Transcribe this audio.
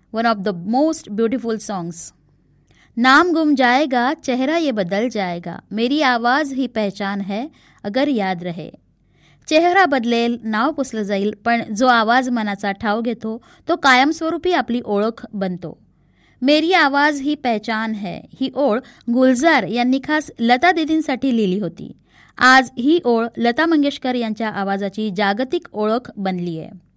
One of the most beautiful songs. नाम गुम जाएगा चेहरा ये बदल जाएगा, मेरी आवाज ही पहचान है अगर याद रहे. चेहरा बदलेल, नाव पुसलं जाईल, पण जो आवाज मनाचा ठाव घेतो तो कायमस्वरूपी आपली ओळख बनतो. मेरी आवाज ही पहचान है ही ओळ गुलजार यांनी खास लता दीदींसाठी लिहिली होती. आज ही ओळ लता मंगेशकर यांच्या आवाजाची जागतिक ओळख बनली आहे.